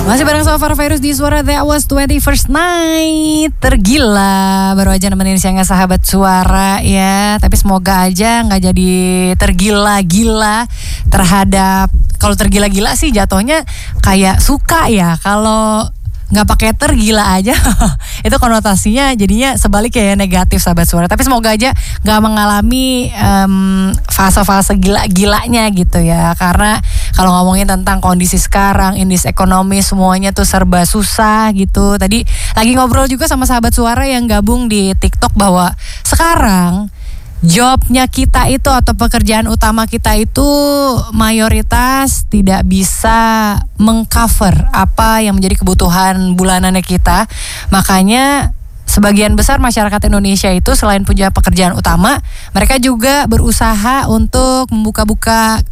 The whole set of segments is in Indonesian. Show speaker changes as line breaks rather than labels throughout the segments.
Masih bareng Sofar Virus di Suara That Was 21st Night. Tergila, baru aja nemenin siangnya sahabat suara ya. Tapi semoga aja gak jadi tergila-gila terhadap, kalau tergila-gila sih jatuhnya kayak suka ya. Kalau nggak pakai tergila aja itu konotasinya jadinya sebalik ya, negatif sahabat suara. Tapi semoga aja nggak mengalami fase-fase gila-gilanya gitu ya, karena kalau ngomongin tentang kondisi sekarang, indeks ekonomi semuanya tuh serba susah gitu. Tadi lagi ngobrol juga sama sahabat suara yang gabung di TikTok bahwa sekarang jobnya kita itu atau pekerjaan utama kita itu mayoritas tidak bisa mengcover apa yang menjadi kebutuhan bulanannya kita. Makanya sebagian besar masyarakat Indonesia itu selain punya pekerjaan utama, mereka juga berusaha untuk membuka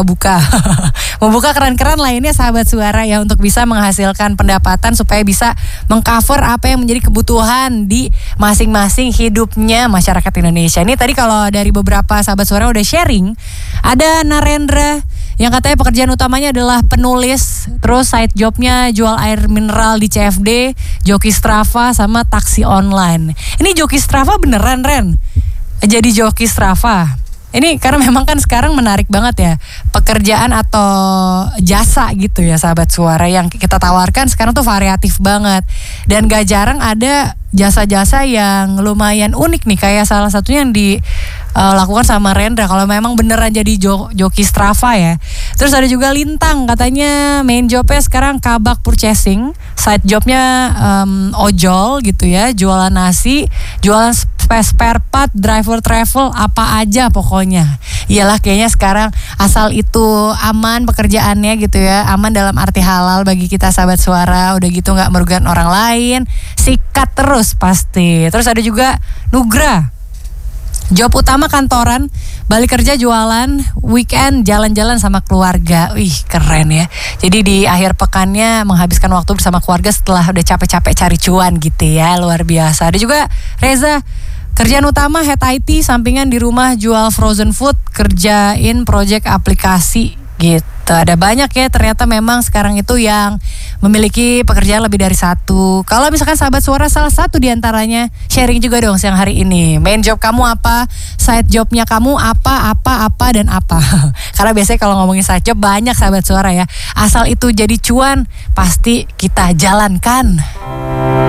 keran-keran lainnya sahabat suara ya, untuk bisa menghasilkan pendapatan supaya bisa mengcover apa yang menjadi kebutuhan di masing-masing hidupnya masyarakat Indonesia. Ini tadi kalau dari beberapa sahabat suara udah sharing, ada Narendra yang katanya pekerjaan utamanya adalah penulis, terus side jobnya jual air mineral di CFD, joki Strava sama taksi online. Ini joki Strava beneran Ren? Jadi joki Strava. Ini karena memang kan sekarang menarik banget ya, pekerjaan atau jasa gitu ya sahabat suara yang kita tawarkan sekarang tuh variatif banget. Dan gak jarang ada jasa-jasa yang lumayan unik nih, kayak salah satunya yang dilakukan sama Rendra kalau memang beneran jadi joki Strava ya. Terus ada juga Lintang, katanya main jobnya sekarang kabak purchasing, side jobnya ojol gitu ya, jualan nasi, jualan spare part, driver travel, apa aja pokoknya. Iyalah kayaknya sekarang asal itu aman pekerjaannya gitu ya, aman dalam arti halal bagi kita sahabat suara, udah gitu gak merugikan orang lain, sikat terus pasti. Terus ada juga Nugra, job utama kantoran, balik kerja jualan, weekend jalan-jalan sama keluarga. Wih keren ya. Jadi di akhir pekannya menghabiskan waktu bersama keluarga setelah udah capek-capek cari cuan gitu ya, luar biasa. Ada juga Reza, kerjaan utama head IT, sampingan di rumah jual frozen food, kerjain project aplikasi gitu. Ada banyak ya ternyata memang sekarang itu yang memiliki pekerjaan lebih dari satu. Kalau misalkan sahabat suara salah satu diantaranya, sharing juga dong siang hari ini. Main job kamu apa? Side jobnya kamu apa, dan apa? Karena biasanya kalau ngomongin side job banyak sahabat suara ya. Asal itu jadi cuan, pasti kita jalankan.